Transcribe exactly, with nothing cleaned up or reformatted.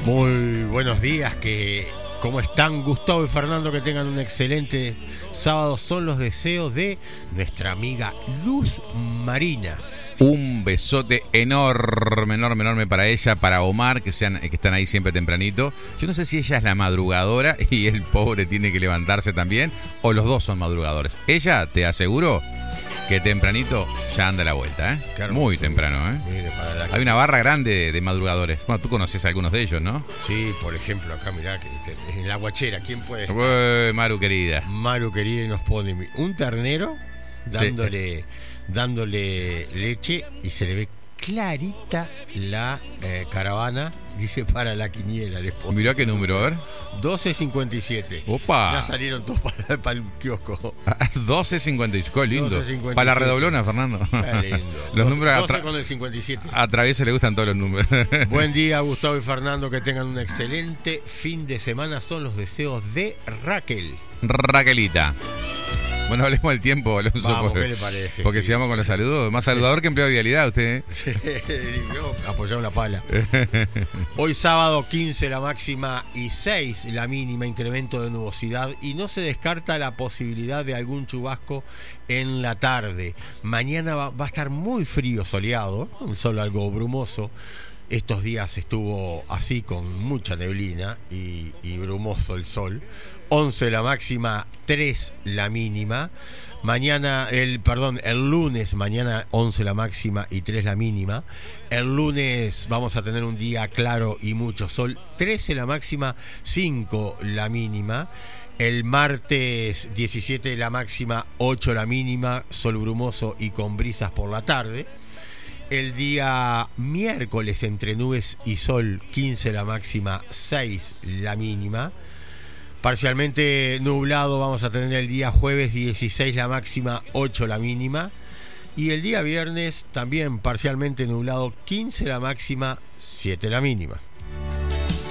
Muy buenos días, que ¿cómo están Gustavo y Fernando? Que tengan un excelente sábado. Son los deseos de nuestra amiga Luz Marina. Un besote enorme, enorme, enorme para ella, para Omar, que sean, que están ahí siempre tempranito. Yo no sé si ella es la madrugadora y el pobre tiene que levantarse también, o los dos son madrugadores. Ella, te aseguro, que tempranito ya anda a la vuelta, ¿eh? Muy temprano, ¿eh? Mire, para la... Hay una barra grande de, de madrugadores. Bueno, tú conoces a algunos de ellos, ¿no? Sí, por ejemplo, acá mirá, que, que en la guachera, ¿quién puede estar? Ué, Maru querida. Maru querida, y nos pone un ternero dándole, sí. dándole leche y se le ve clarita la eh, caravana, dice, para la quiniela. Mirá qué número, a ver. doce cincuenta y siete. Opa. Ya salieron todos para, para el kiosco. doce cincuenta y siete, qué lindo. doce cincuenta y siete. Para la redoblona, Fernando. Qué lindo. Los doce, números doce atra- con el cincuenta y siete. A Travieso le gustan todos los números. Buen día, Gustavo y Fernando, que tengan un excelente fin de semana. Son los deseos de Raquel. Raquelita. Bueno, hablemos del tiempo, Alonso. Vamos, porque, ¿qué le parece? Porque sí. sigamos con los saludos. Más saludador que empleado de vialidad, usted, ¿eh? Sí, yo apoyar una pala. Hoy sábado quince la máxima y seis la mínima, incremento de nubosidad, y no se descarta la posibilidad de algún chubasco en la tarde. Mañana va, va a estar muy frío, soleado, un sol algo brumoso. Estos días estuvo así, con mucha neblina y, y brumoso el sol. once la máxima, tres la mínima. Mañana, el perdón, el lunes, mañana once la máxima y tres la mínima. El lunes vamos a tener un día claro y mucho sol, trece la máxima, cinco la mínima. El martes diecisiete la máxima, ocho la mínima, sol brumoso y con brisas por la tarde. El día miércoles entre nubes y sol, quince la máxima, seis la mínima. Parcialmente nublado vamos a tener el día jueves, dieciséis la máxima, ocho la mínima. Y el día viernes también parcialmente nublado, quince la máxima, siete la mínima.